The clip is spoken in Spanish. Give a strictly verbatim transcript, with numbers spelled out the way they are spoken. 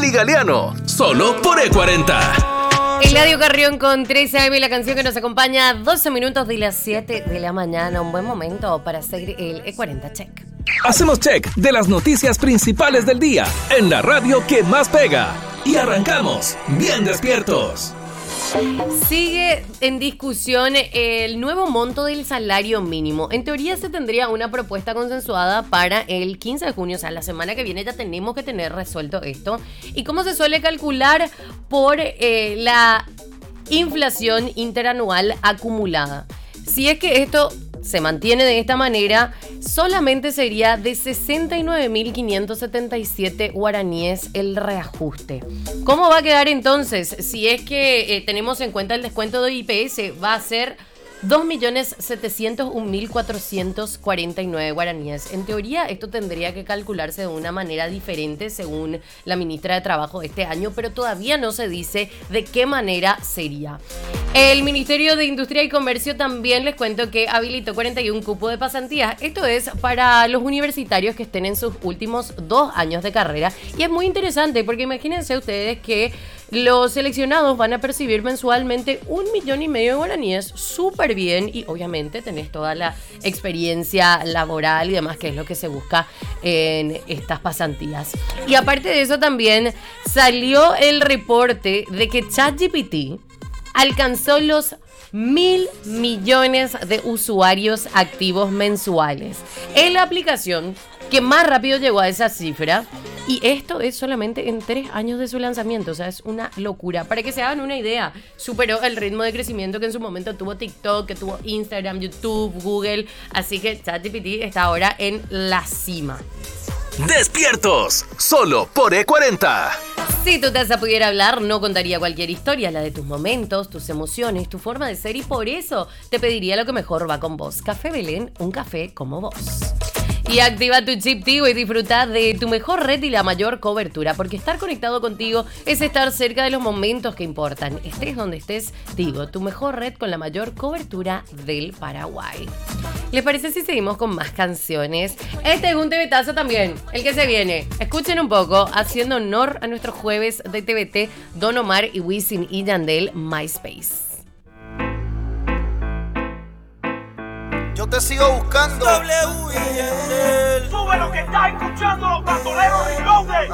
y Galeano, solo por E cuarenta. Eladio Carrión con trece a eme, la canción que nos acompaña doce minutos de las siete de la mañana. Un buen momento para hacer el E cuarenta Check. Hacemos check de las noticias principales del día en la radio que más pega. Y arrancamos bien despiertos. Sigue en discusión el nuevo monto del salario mínimo. En teoría se tendría una propuesta consensuada para el quince de junio, o sea, la semana que viene ya tenemos que tener resuelto esto. ¿Y cómo se suele calcular? Por eh, la inflación interanual acumulada. Si es que esto se mantiene de esta manera, solamente sería de sesenta y nueve mil quinientos setenta y siete guaraníes el reajuste. ¿Cómo va a quedar entonces? Si es que eh, tenemos en cuenta el descuento de I P S, va a ser dos millones setecientos un mil cuatrocientos cuarenta y nueve guaraníes. En teoría, esto tendría que calcularse de una manera diferente según la ministra de Trabajo este año, pero todavía no se dice de qué manera sería. El Ministerio de Industria y Comercio también les cuento que habilitó cuarenta y uno cupos de pasantías. Esto es para los universitarios que estén en sus últimos dos años de carrera. Y es muy interesante porque imagínense ustedes que los seleccionados van a percibir mensualmente un millón y medio de guaraníes. Súper bien, y obviamente tenés toda la experiencia laboral y demás, que es lo que se busca en estas pasantías. Y aparte de eso también salió el reporte de que ChatGPT alcanzó los mil millones de usuarios activos mensuales. Es la aplicación que más rápido llegó a esa cifra. Y esto es solamente en tres años de su lanzamiento. O sea, es una locura. Para que se hagan una idea, superó el ritmo de crecimiento que en su momento tuvo TikTok, que tuvo Instagram, YouTube, Google. Así que ChatGPT está ahora en la cima. Despiertos, solo por E cuarenta. Si tu taza pudiera hablar, no contaría cualquier historia, la de tus momentos, tus emociones, tu forma de ser, y por eso te pediría lo que mejor va con vos. Café Belén, un café como vos. Y activa tu chip Tigo y disfruta de tu mejor red y la mayor cobertura, porque estar conectado contigo es estar cerca de los momentos que importan. Estés donde estés, Tigo, tu mejor red con la mayor cobertura del Paraguay. ¿Les parece si seguimos con más canciones? Este es un T V Tazo también, el que se viene. Escuchen un poco, haciendo honor a nuestros jueves de T V T, Don Omar y Wisin y Yandel, MySpace. Yo te sigo buscando. W y Yandel. Sube lo que está escuchando los bandoleros Reloaded.